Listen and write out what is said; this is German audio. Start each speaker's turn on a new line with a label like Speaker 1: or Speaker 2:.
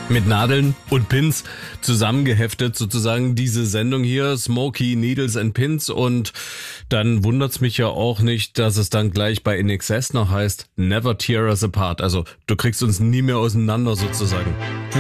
Speaker 1: Mit Nadeln und Pins zusammengeheftet sozusagen diese Sendung hier, Smokey, Needles and Pins. Und dann wundert's mich ja auch nicht, dass es dann gleich bei INXS noch heißt, Never Tear Us Apart. Also du kriegst uns nie mehr auseinander sozusagen.